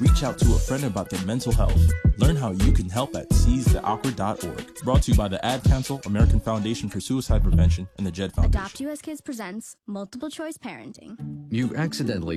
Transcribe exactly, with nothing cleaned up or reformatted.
reach out to a friend about their mental health. Learn how you can help at seize the awkward dot org. Brought to you by the Ad Council, American Foundation for Suicide Prevention, and the Jed Foundation. Adopt U S Kids presents Multiple Choice Parenting. You accidentally